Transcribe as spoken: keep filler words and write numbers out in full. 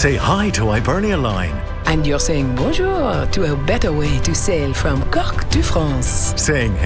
Say hi to Hibernia Line. And you're saying bonjour to a better way to sail from Cork to France. Saying